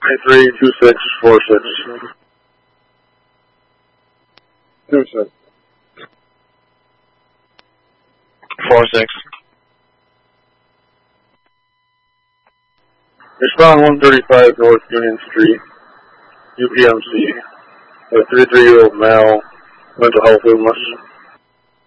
232646. 26. 46. Respond 135 North Union Street, UPMC. A 33-year-old male, mental health illness.